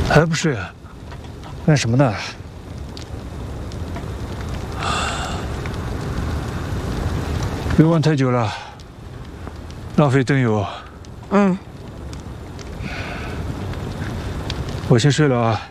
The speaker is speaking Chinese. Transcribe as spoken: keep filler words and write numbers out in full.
还不睡啊？干什么呢？别玩太久了，浪费灯油。 嗯。 我先睡了啊。